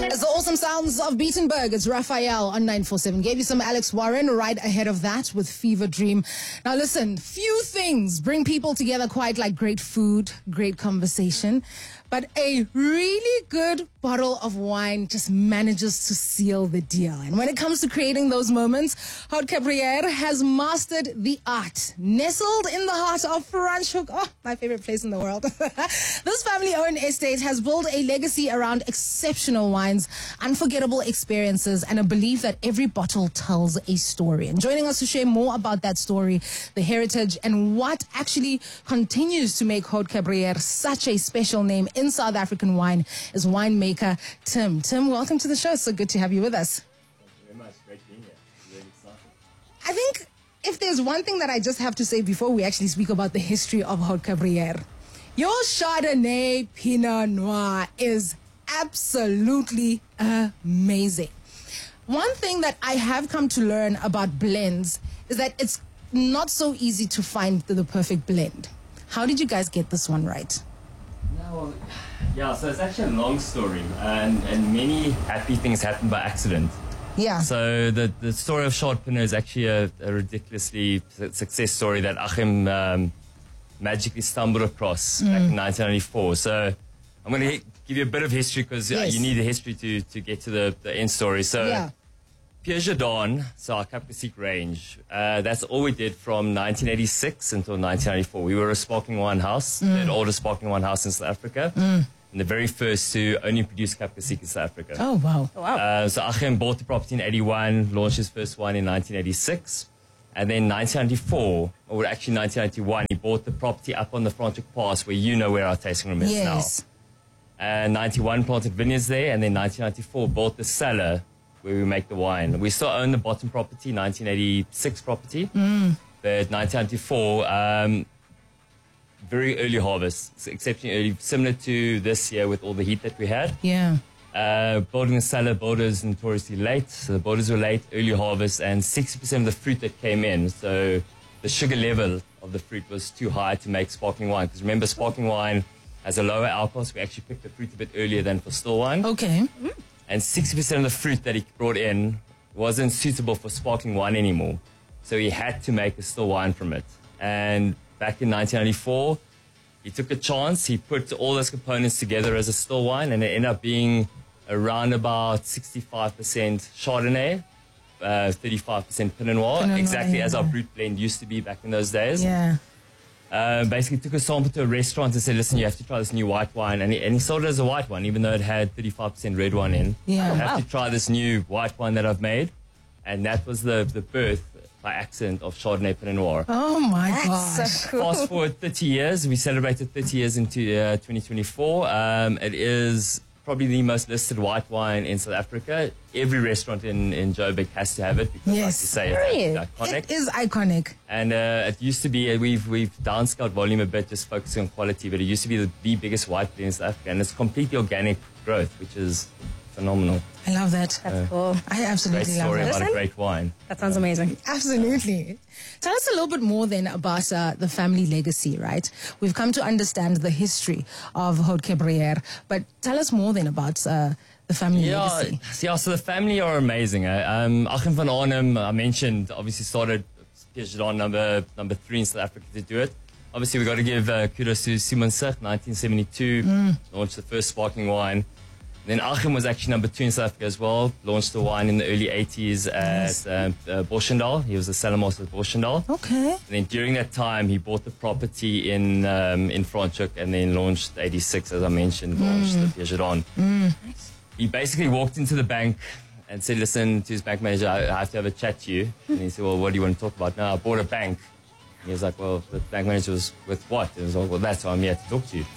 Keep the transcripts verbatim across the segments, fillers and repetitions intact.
It's the awesome sounds of Beatenberg. It's Raphael on nine four seven. Gave you some Alex Warren right ahead of that with Fever Dream. Now listen, few things bring people together quite like great food, great conversation. But a really good bottle of wine just manages to seal the deal. And when it comes to creating those moments, Haute Cabriere has mastered the art. Nestled in the heart of Franschhoek, oh, my favorite place in the world. This family-owned estate has built a legacy around exceptional wines, unforgettable experiences, and a belief that every bottle tells a story. And joining us to share more about that story, the heritage, and what actually continues to make Haute Cabriere such a special name in South African wine is winemaker Tim. Tim, welcome to the show. It's so good to have you with us. Thank you very much. Great being here. Really excited. I think if there's one thing that I just have to say before we actually speak about the history of Haute Cabriere, your Chardonnay Pinot Noir is absolutely amazing. One thing that I have come to learn about blends is that it's not so easy to find the, the perfect blend. How did you guys get this one right? No, well, yeah, so it's actually a long story, and, and many happy things happen by accident. Yeah. So the, the story of Chard Pinot is actually a, a ridiculously success story that Achim um, magically stumbled across mm. back in nineteen ninety-four. So I'm going to give you a bit of history because yes. you need the history to, to get to the, the end story. So yeah. Pierre Jardin, so our Cap Classique range, uh, that's all we did from nineteen eighty-six until nineteen ninety-four. We were a sparkling wine house, mm. the oldest sparkling wine house in South Africa, mm. and the very first to only produce Cap Classique in South Africa. Oh, wow. Oh, wow. Uh, so Achim bought the property in eighty-one, launched his first wine in nineteen eighty-six, and then nineteen ninety-four, or actually nineteen ninety-one, he bought the property up on the Franschhoek Pass, where you know where our tasting room is yes. now. And ninety-one planted vineyards there, and then nineteen ninety-four bought the cellar where we make the wine. We still own the bottom property, nineteen eighty-six property, mm. but nineteen ninety-four, um, very early harvest, exceptionally early, similar to this year with all the heat that we had. Yeah. Uh, building a cellar, borders notoriously late, so the borders were late, early harvest, and sixty percent of the fruit that came in, so the sugar level of the fruit was too high to make sparkling wine, because remember, sparkling wine has a lower alcohol, so we actually picked the fruit a bit earlier than for still wine. Okay. Mm. And sixty percent of the fruit that he brought in wasn't suitable for sparkling wine anymore. So he had to make a still wine from it. And back in nineteen ninety-four, he took a chance. He put all those components together as a still wine, and it ended up being around about sixty-five percent Chardonnay, uh, thirty-five percent Pinot Noir, Pinot Noir, exactly yeah. as our brut blend used to be back in those days. Yeah. Uh, basically took a sample to a restaurant and said, listen, you have to try this new white wine. And he, and he sold it as a white one, even though it had thirty-five percent red wine in. Yeah. You have Wow. to try this new white wine that I've made. And that was the, the birth, by accident, of Chardonnay Pinot Noir. Oh, my That's gosh. so cool. Fast forward thirty years, we celebrated thirty years into uh, twenty twenty-four. Um, it is probably the most listed white wine in South Africa. Every restaurant in, in Joburg has to have it because, Yes. like you say, Really? it's iconic. It is iconic. And uh, it used to be, uh, we've we've downscaled volume a bit, just focusing on quality, but it used to be the, the biggest white blend in South Africa, and it's completely organic growth, which is phenomenal. I love that. That's cool. I Great absolutely love story that. about a Listen. great wine. That sounds amazing. Absolutely. Tell us a little bit more then about uh, the family legacy, right? We've come to understand the history of Haute Cabriere, but tell us more then about uh, the family Yeah, legacy. yeah, so the family are amazing. Eh? Um, Achim van Arnhem, I mentioned, obviously started Pierre Jardin number, number three in South Africa to do it. Obviously, we've got to give uh, kudos to Simon Sich, nineteen seventy-two, mm. launched the first sparkling wine. Then Achim was actually number two in South Africa as well, launched the wine in the early eighties at Nice. uh, uh, Boschendal. He was the cellar master at Boschendal. Okay. And then during that time, he bought the property in um, in Franschhoek and then launched eighty-six, as I mentioned, launched Mm. the Pierre Jardin. Mm. He basically walked into the bank and said, listen, to his bank manager, I, I have to have a chat to you. And he said, well, what do you want to talk about? No, I bought a bank. And he was like, well, the bank manager was with what? And he was like, well, that's why I'm here to talk to you.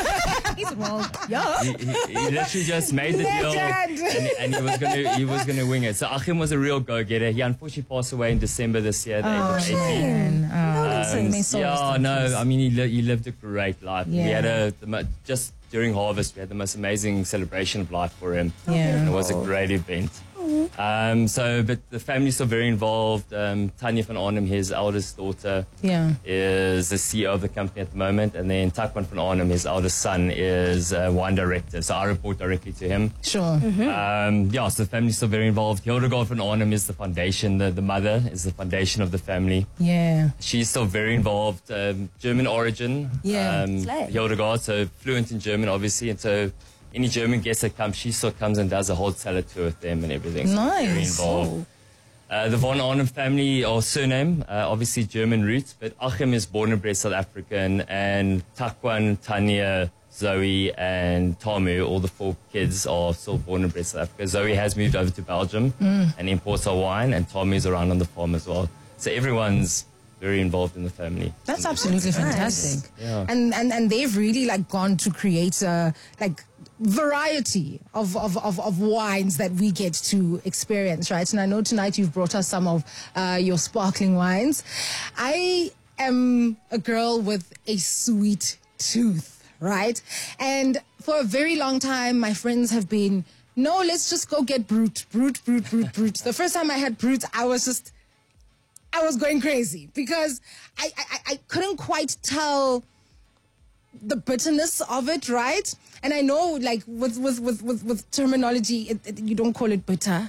He said, well, yeah. He, he, he literally just made the deal, Legend. and, and he was gonna he was gonna wing it. So Achim was a real go-getter. He unfortunately passed away in December this year, at the Oh, age of eighty. man. Oh, Um, may soul yeah, rest in no, peace. I mean, he, li- he lived a great life. We Yeah. had a, the, mo- just during harvest, we had the most amazing celebration of life for him. Yeah. And it was a great event. Um, so, but the family's still very involved. Um, Tanya van Arnhem, his eldest daughter, Yeah. is the C E O of the company at the moment. And then Takwan van Arnhem, his eldest son, is uh, wine director. So I report directly to him. Sure. Um, yeah, so the family's still very involved. Hildegard van Arnhem is the foundation. The, the mother is the foundation of the family. Yeah. She's still very involved. Um, German origin. Yeah. Um, Slay. Hildegard, so fluent in German, obviously. And so any German guest that comes, she still comes and does a whole cellar tour with them and everything. So Nice. Very involved. Uh, the von Arnhem family, or surname, uh, obviously German roots, but Achim is born and bred South African, and Takwan, Tanya, Zoe, and Tamu, all the four kids are still born and bred South Africa. Zoe has moved over to Belgium and imports our wine, and Tamu is around on the farm as well. So everyone's very involved in the family. That's absolutely fantastic. Yeah. And, and and they've really like gone to create a like variety of, of, of, of wines that we get to experience, right? And I know tonight you've brought us some of uh, your sparkling wines. I am a girl with a sweet tooth, right? And for a very long time, my friends have been, no, let's just go get Brut, Brut, Brut, Brut, Brut. The first time I had Brut, I was just, I was going crazy because I, I, I couldn't quite tell the bitterness of it, right? And I know, like, with with with with, with terminology, it, it, you don't call it bitter.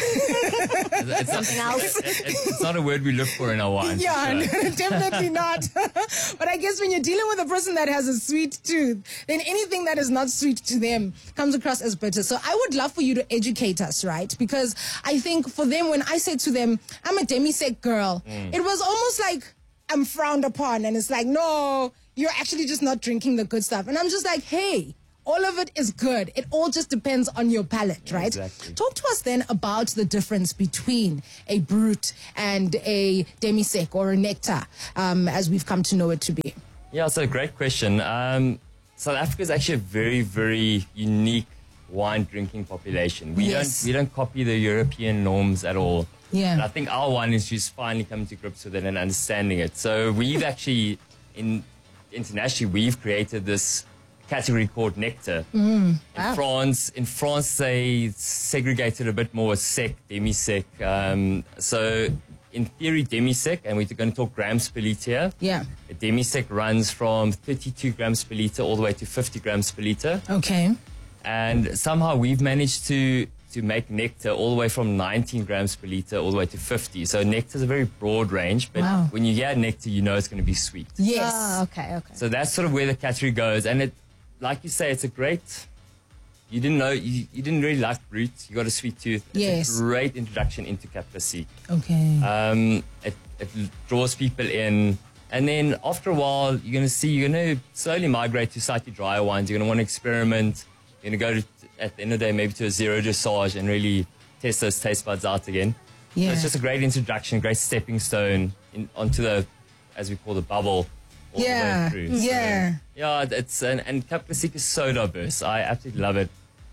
It's something else. It, it, it's not a word we look for in our wine. Yeah, Sure. definitely not. But I guess when you're dealing with a person that has a sweet tooth, then anything that is not sweet to them comes across as bitter. So I would love for you to educate us, right? Because I think for them, when I said to them, I'm a demi-sec girl, Mm. it was almost like I'm frowned upon. And it's like, no, you're actually just not drinking the good stuff. And I'm just like, hey, all of it is good. It all just depends on your palate, right? Exactly. Talk to us then about the difference between a brut and a demi-sec or a nectar, um, as we've come to know it to be. Yeah, so great question. Um, South Africa is actually a very, very unique wine drinking population. We Yes. don't we don't copy the European norms at all. Yeah. And I think our wine is just finally coming to grips with it and understanding it. So we've actually, in internationally, we've created this category called nectar. In wow. France, in France, they segregated a bit more sec, demi-sec. Um, so in theory, demi-sec, and we're going to talk grams per litre here. Yeah. A demi-sec runs from thirty-two grams per litre all the way to fifty grams per litre. Okay. And somehow we've managed to, to make nectar all the way from nineteen grams per litre all the way to fifty. So nectar is a very broad range, but Wow. when you hear nectar, you know it's going to be sweet. Yes. Ah, okay, okay. So that's sort of where the category goes. And it, like you say, it's a great, you didn't know, you, you didn't really like Brut, you got a sweet tooth. It's Yes. a great introduction into Cap Classique. Okay. Um, it, it draws people in. And then after a while, you're going to see, you're going to slowly migrate to slightly drier wines. You're going to want to experiment. You're going to go to, at the end of the day, maybe to a zero dosage and really test those taste buds out again. Yeah. So it's just a great introduction, great stepping stone in, onto the, as we call the bubble. All Yeah, the way through. yeah. So, yeah, it's, and, and Cap Classique is so diverse. I absolutely love it.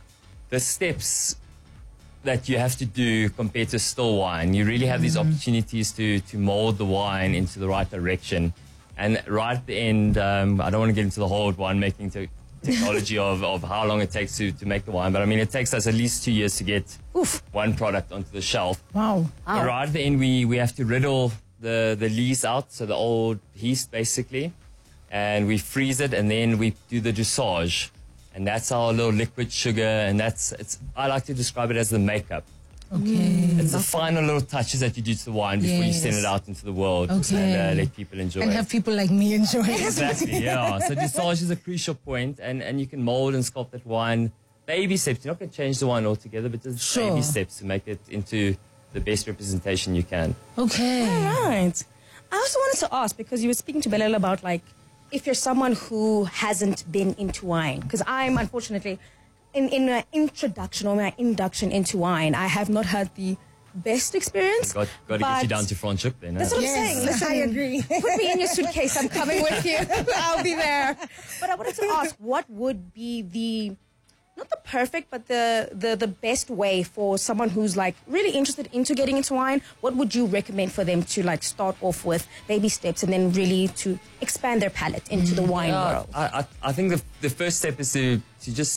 The steps that you have to do compared to still wine, you really have these opportunities to, to mold the wine into the right direction. And right at the end, um, I don't want to get into the whole winemaking te- technology of, of how long it takes to, to make the wine, but I mean, it takes us at least two years to get Oof. one product onto the shelf. Wow. But right at the end, we, we have to riddle the, the lees out, so the old yeast basically, and we freeze it, and then we do the dosage. And that's our little liquid sugar, and that's, it's, I like to describe it as the makeup. Okay. It's the final little touches that you do to the wine before you send Yes. it out into the world Okay. and uh, let people enjoy And it. have people like me enjoy it. Exactly, yeah. So dosage is a crucial point, and, and you can mold and sculpt that wine. Baby steps. You're not going to change the wine altogether, but just Sure. baby steps to make it into the best representation you can. Okay. Right. I also wanted to ask, because you were speaking to Belal about, like, if you're someone who hasn't been into wine, because I'm unfortunately, in, in my introduction or my induction into wine, I have not had the best experience. Got, got to get you but- down to Franschhoek then. That's huh? what I'm Yes, saying. Listen, I agree. Put me in your suitcase. I'm coming with you. I'll be there. But I wanted to ask, what would be the, not the perfect, but the, the, the best way for someone who's like really interested into getting into wine? What would you recommend for them to like start off with baby steps and then really to expand their palate into the wine Yeah, world? I, I, I think the, the first step is to, to just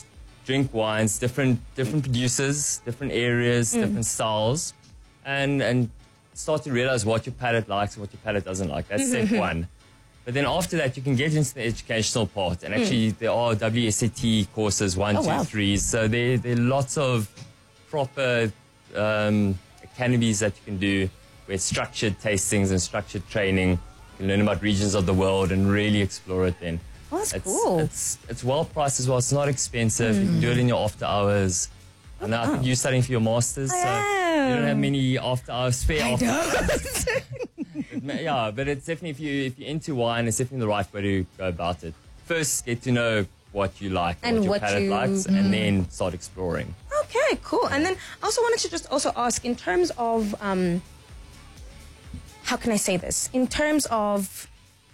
drink wines, different different producers, different areas, Mm. different styles, and and start to realize what your palate likes and what your palate doesn't like. That's step one. But then after that, you can get into the educational part, and actually there are W S A T courses, one, Mm. Oh, two, wow. three. So there there are lots of proper um, academies that you can do with structured tastings and structured training. You can learn about regions of the world and really explore it then. Oh, that's It's, cool. it's, it's well priced as well. It's not expensive. You can do it in your after hours. And now I think you're studying for your masters, so you don't have many after hours, spare after hours. But ma- yeah, but it's definitely, if, you, if you're into wine, it's definitely the right way to go about it. First, get to know what you like and, And what your what palate you- likes, and then start exploring. Okay, cool. And then I also wanted to just also ask in terms of, um, how can I say this? In terms of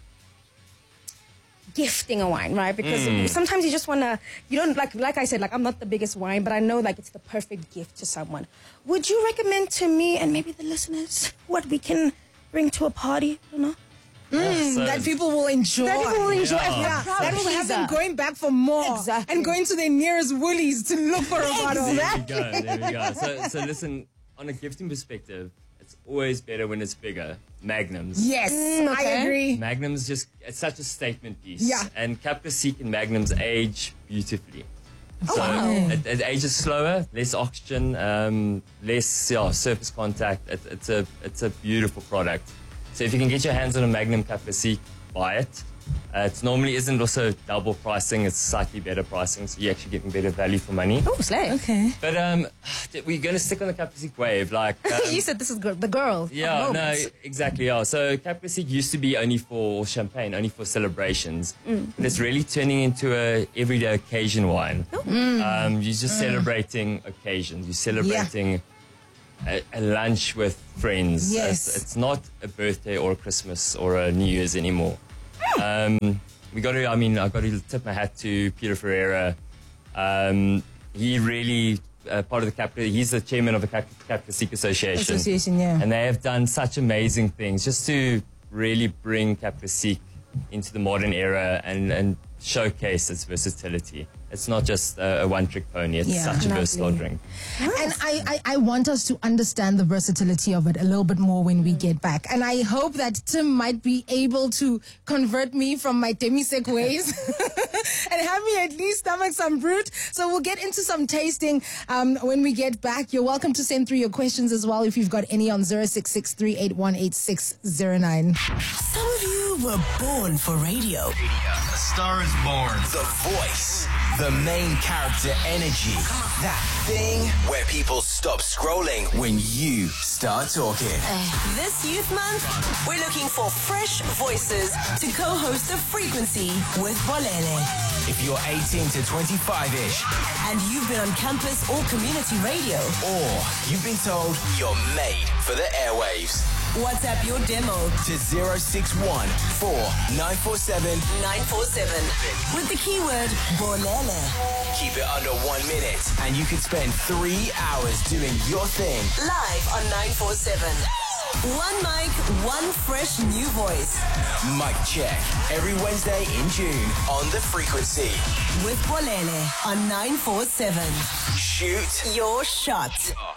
gifting a wine, right? Because sometimes you just want to, you don't, like like I said, like I'm not the biggest wine, but I know like it's the perfect gift to someone. Would you recommend to me and maybe the listeners what we can bring to a party? You know? Mm, So- that people will enjoy. That people will enjoy. Yeah. Yeah. That will have them going back for more. Exactly. And going to their nearest Woolies to look for a bottle. There we go, there we go. So, so listen, on a gifting perspective, it's always better when it's bigger. Magnums. Yes, Mm, I okay. agree. Magnums just, it's such a statement piece. Yeah. And Cap Classique and Magnums age beautifully. Oh, so wow. it, it ages slower, less oxygen, um, less yeah, surface contact. It, it's a it's a beautiful product. So if you can get your hands on a Magnum Cap Classique, buy it. Uh, it normally isn't also double pricing, it's slightly better pricing, so you're actually getting better value for money. Oh, slay. Okay. But um, we're going to stick on the Cap Classique wave. Like, um, You said this is good. The girl. of yeah, no, moments. exactly. Yeah. So Cap Classique used to be only for champagne, only for celebrations. But it's really turning into a everyday occasion wine. Um, you're just celebrating occasions. You're celebrating a, a lunch with friends. Yes. It's, it's not a birthday or a Christmas or a New Year's anymore. Um, we got to. I mean, I got to tip my hat to Peter Ferreira. Um, he really uh, part of the Cap. He's the chairman of the Cap, Cap Classique Association. Association, yeah. And they have done such amazing things just to really bring Cap Classique into the modern era and, and showcase its versatility. It's not just a, a one-trick pony. It's Yeah. such a Lovely. versatile drink. And I, I, I want us to understand the versatility of it a little bit more when we get back. And I hope that Tim might be able to convert me from my demisec ways and have me at least stomach some brute. So we'll get into some tasting um, when we get back. You're welcome to send through your questions as well if you've got any on zero six six three eight one eight six zero nine. Some of you were born for radio. A Star is Born. The voice. The main character energy. That thing where people stop scrolling when you start talking. This Youth Month, we're looking for fresh voices to co-host The Frequency with Bolele. If you're eighteen to twenty-five-ish, And you've been on campus or community radio, or you've been told you're made for the airwaves, WhatsApp your demo to zero six one four nine four seven. nine four seven with the keyword Bolele. Keep it under one minute, and you can spend three hours doing your thing. Live on nine four seven. One mic, one fresh new voice. Mic check every Wednesday in June on The Frequency. With Bolele on nine four seven. Shoot Your shot.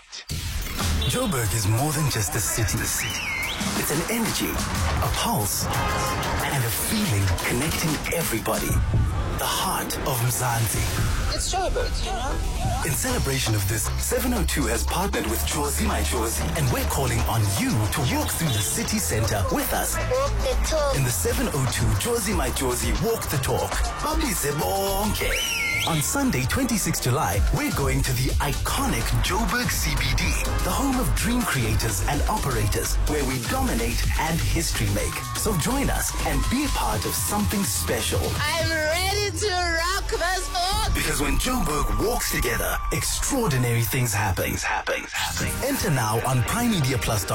Joburg is more than just a city. It's an energy, a pulse, and a feeling connecting everybody. The heart of Mzansi. It's Joburg, you know? In celebration of this, seven oh two has partnered with Jozi My Jozi, and we're calling on you to walk through the city center with us. Walk the talk. In the seven oh two Jozi My Jozi Walk the Talk. Babise bonke. On Sunday, twenty-sixth of July, we're going to the iconic Joburg C B D, the home of dream creators and operators, where we dominate and history make. So join us and be a part of something special. I'm ready to rock this book. Because when Joburg walks together, extraordinary things happen. Happen. Happen. Enter now on prime media plus dot com.